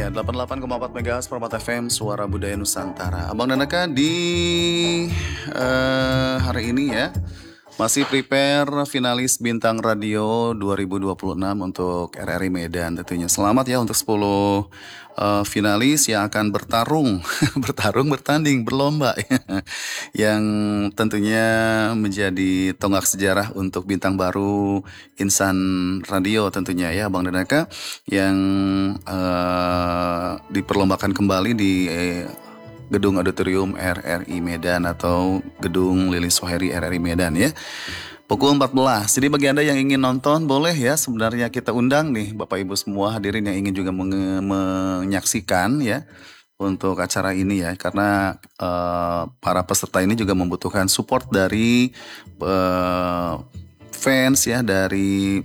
Ya, 88,4 MHz Permata FM Suara Budaya Nusantara. Abang dan Eka di hari ini ya masih prepare finalis Bintang Radio 2026 untuk RRI Medan tentunya. Selamat ya untuk 10 finalis yang akan bertanding, berlomba yang tentunya menjadi tonggak sejarah untuk bintang baru Insan Radio tentunya ya Bang dan Eka yang diperlombakan kembali di Gedung Auditorium RRI Medan atau Gedung Lilis Soheri RRI Medan ya. Pukul 14. Jadi bagi Anda yang ingin nonton boleh ya, sebenarnya kita undang nih Bapak Ibu semua hadirin yang ingin juga menyaksikan ya untuk acara ini ya, karena para peserta ini juga membutuhkan support dari fans ya, dari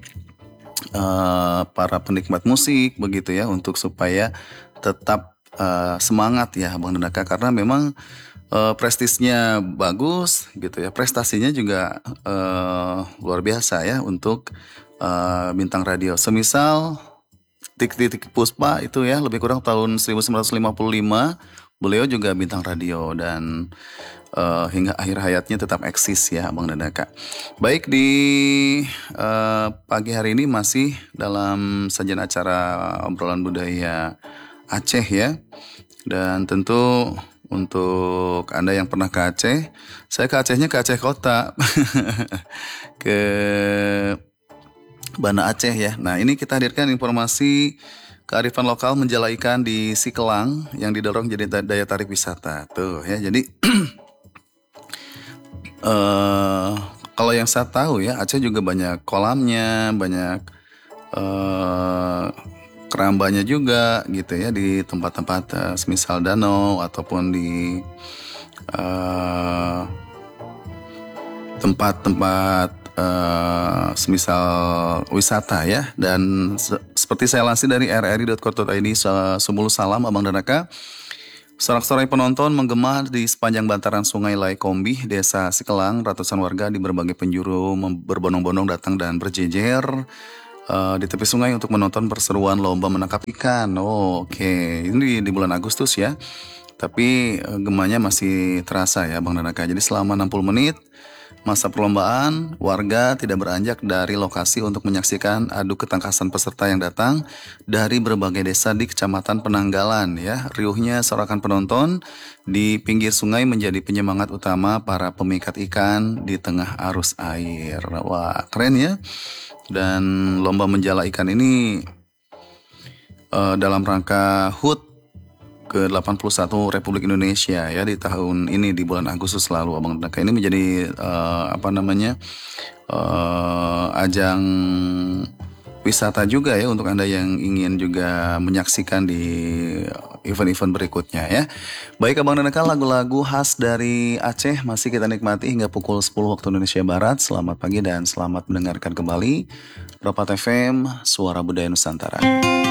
para penikmat musik begitu ya, untuk supaya tetap semangat ya Bang Denaka, karena memang prestisnya bagus gitu ya, prestasinya juga luar biasa ya untuk bintang radio. Semisal Tik-Tik Puspa itu ya, lebih kurang tahun 1955 beliau juga bintang radio dan hingga akhir hayatnya tetap eksis ya Bang Denaka. Baik, di pagi hari ini masih dalam sajian acara obrolan budaya Aceh ya, dan tentu untuk Anda yang pernah ke Aceh, saya ke Acehnya ke Aceh Kota ke Banda Aceh ya. Nah ini kita hadirkan informasi kearifan lokal menjala ikan di Sikelang yang didorong jadi daya tarik wisata tuh ya. Jadi kalau yang saya tahu ya, Aceh juga banyak kolamnya, banyak kerambanya juga gitu ya, di tempat-tempat semisal danau ataupun di tempat-tempat semisal wisata ya. Dan seperti saya lansir dari rri.co.id, Sumul Salam Abang Denaka, sorak-sorai penonton menggema di sepanjang bantaran Sungai Laikombi, Desa Sikelang. Ratusan warga di berbagai penjuru berbondong-bondong datang dan berjejer di tepi sungai untuk menonton perseruan lomba menangkap ikan. Oke. Ini di bulan Agustus ya, tapi gemanya masih terasa ya Bang Denaka. Jadi selama 60 menit masa perlombaan, warga tidak beranjak dari lokasi untuk menyaksikan adu ketangkasan peserta yang datang dari berbagai desa di Kecamatan Penanggalan ya. Riuhnya sorakan penonton di pinggir sungai menjadi penyemangat utama para pemikat ikan di tengah arus air. Wah, keren ya. Dan lomba menjala ikan ini dalam rangka HUT ke-81 Republik Indonesia ya, di tahun ini di bulan Agustus lalu Abang Denaka. Ini menjadi ajang wisata juga ya untuk Anda yang ingin juga menyaksikan di event-event berikutnya ya. Baik Abang Denaka, lagu-lagu khas dari Aceh masih kita nikmati hingga pukul 10 waktu Indonesia Barat. Selamat pagi dan selamat mendengarkan kembali Permata FM Suara Budaya Nusantara.